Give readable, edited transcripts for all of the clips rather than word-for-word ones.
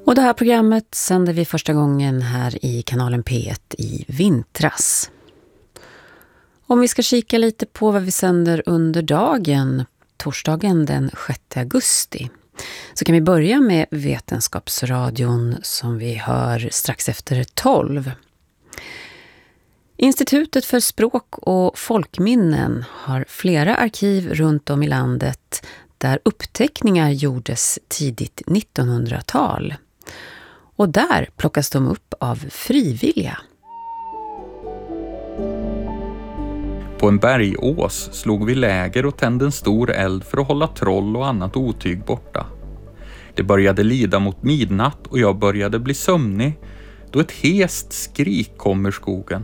Och det här programmet sänder vi första gången här i kanalen P1 i vintras. Om vi ska kika lite på vad vi sänder under dagen, torsdagen den 6 augusti, så kan vi börja med Vetenskapsradion som vi hör strax efter 12. Institutet för språk och folkminnen har flera arkiv runt om i landet där uppteckningar gjordes tidigt 1900-tal. Och där plockas de upp av frivilliga. På en bergås slog vi läger och tände en stor eld för att hålla troll och annat otyg borta. Det började lida mot midnatt och jag började bli sömnig då ett hest skrik kom ur skogen.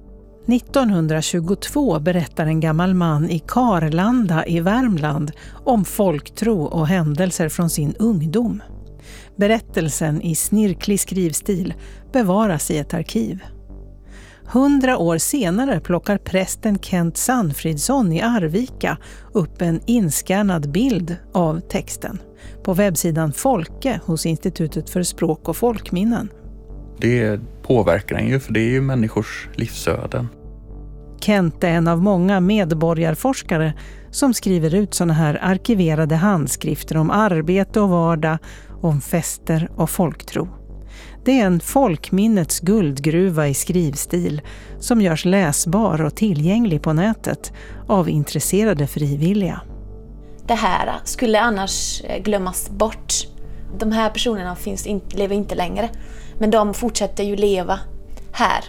1922 berättar en gammal man i Karlanda i Värmland om folktro och händelser från sin ungdom. Berättelsen i snirklig skrivstil bevaras i ett arkiv. 100 år senare plockar prästen Kent Sanfridsson i Arvika upp en inskannad bild av texten på webbsidan Folke hos Institutet för språk och folkminnen. Det påverkar en ju, för det är ju människors livsöden. Kent är en av många medborgarforskare som skriver ut såna här arkiverade handskrifter om arbete och vardag, om fester och folktro. Det är en folkminnets guldgruva i skrivstil som görs läsbar och tillgänglig på nätet av intresserade frivilliga. Det här skulle annars glömmas bort. De här personerna lever inte längre, men de fortsätter ju leva här.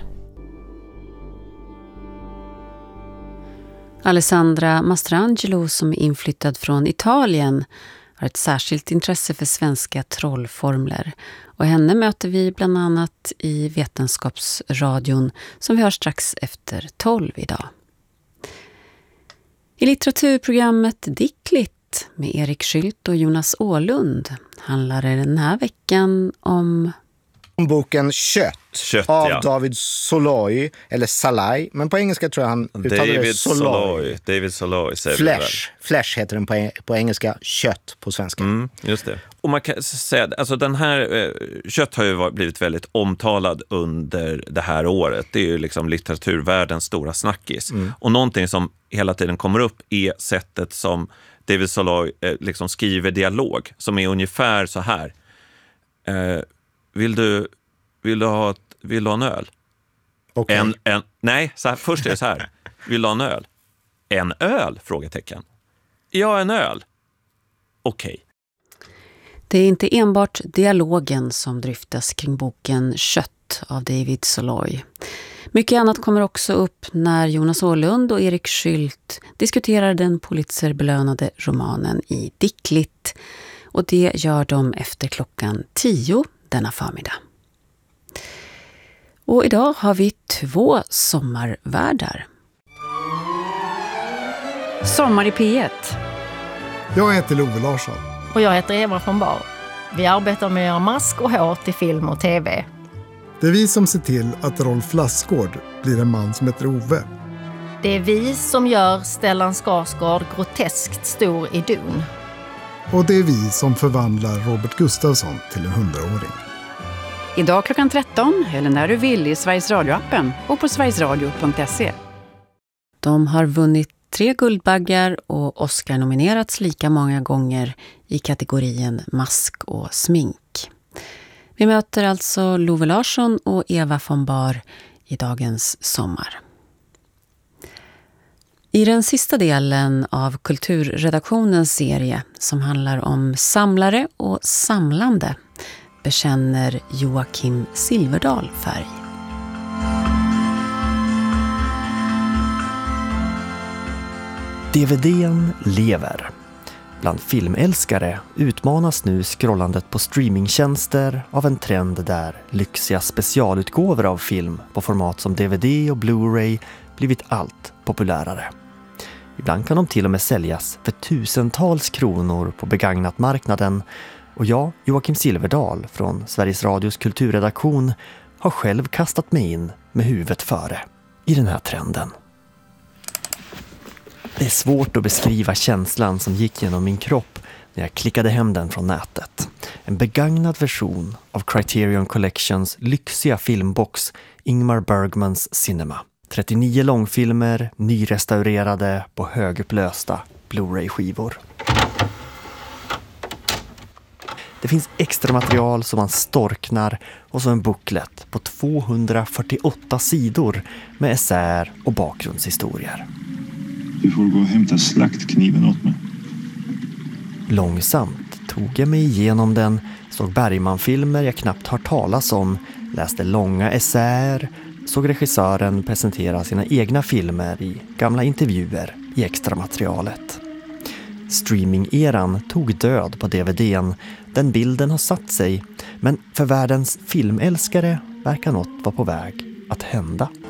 Alessandra Mastrangelo, som är inflyttad från Italien, har ett särskilt intresse för svenska trollformler. Och henne möter vi bland annat i Vetenskapsradion som vi har strax efter 12 idag. I litteraturprogrammet Dickligt med Erik Skylt och Jonas Åhlund handlar det den här veckan om boken Kött av David Soloy, eller Salai, men på engelska tror jag han uttalar det Soloy. David Soloy säger Flesh heter den på engelska, kött på svenska. Just det. Och man kan säga, alltså den här Kött har ju blivit väldigt omtalad under det här året. Det är ju liksom litteraturvärldens stora snackis. Och någonting som hela tiden kommer upp är sättet som David Soloy liksom skriver dialog, som är ungefär så här. Vill du ha en öl? Okay. Nej, så här, först är det så här. Vill du ha en öl? En öl? Frågetecken. Ja, en öl. Okej. Det är inte enbart dialogen som dryftas kring boken Kött av David Soloy. Mycket annat kommer också upp när Jonas Åhlund och Erik Skylt diskuterar den Pulitzerbelönade romanen i Dickligt. Och det gör de efter klockan 10 denna förmiddag. Och idag har vi 2 sommarvärdar. Sommar i P1. Jag heter Love Larsson. Och jag heter Eva von Bar. Vi arbetar med att göra mask och hår till film och tv. Det är vi som ser till att Rolf Lassgård blir en man som heter Ove. Det är vi som gör Stellan Skarsgård groteskt stor i Dun. Och det är vi som förvandlar Robert Gustafsson till en 100-åring. Idag klockan 13 eller när du vill i Sveriges Radio-appen och på sverigesradio.se. De har vunnit 3 Guldbaggar och Oscar nominerats lika många gånger i kategorien mask och smink. Vi möter alltså Love Larsson och Eva von Bar i dagens sommar. I den sista delen av kulturredaktionens serie som handlar om samlare och samlande bekänner Joakim Silverdal färg. DVD:n lever. Bland filmälskare utmanas nu scrollandet på streamingtjänster av en trend där lyxiga specialutgåvor av film på format som DVD och Blu-ray blivit allt populärare. Ibland kan de till och med säljas för tusentals kronor på begagnatmarknaden, och jag, Joakim Silverdal från Sveriges Radios kulturredaktion, har själv kastat mig in med huvudet före i den här trenden. Det är svårt att beskriva känslan som gick genom min kropp när jag klickade hem den från nätet. en begagnad version av Criterion Collections lyxiga filmbox Ingmar Bergmans Cinema. 39 långfilmer, nyrestaurerade på högupplösta Blu-ray-skivor. Det finns extra material som man storknar och så en booklet på 248 sidor med essäer och bakgrundshistorier. Du får gå och hämta slaktkniven åt mig. Långsamt tog jag mig igenom den, såg Bergman-filmer jag knappt hört talas om, läste långa essäer, såg regissören presentera sina egna filmer i gamla intervjuer i extra materialet. Streaming-eran tog död på DVD:n. Den bilden har satt sig, men för världens filmälskare verkar något vara på väg att hända.